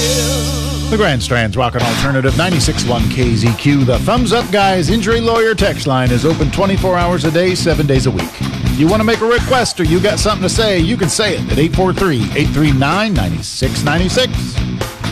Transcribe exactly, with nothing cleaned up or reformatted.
The Grand Strand's Rockin' Alternative ninety-six point one K Z Q. The Thumbs Up Guys Injury Lawyer text line is open twenty-four hours a day, seven days a week. If you want to make a request or you got something to say, you can say it at eight four three, eight three nine, nine six nine six.